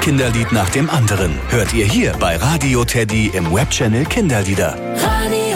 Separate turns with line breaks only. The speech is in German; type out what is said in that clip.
Kinderlied nach dem anderen hört ihr hier bei Radio Teddy im Webchannel Kinderlieder.
Radio